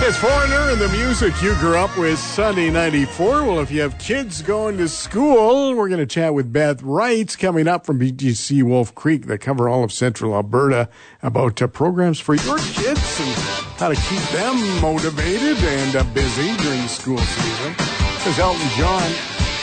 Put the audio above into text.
It's Foreigner and the music you grew up with, Sunday 94. Well, if you have kids going to school, we're going to chat with Beth Wright coming up from BGC Wolf Creek that cover all of central Alberta about programs for your kids and how to keep them motivated and busy during the school season. This is Elton John.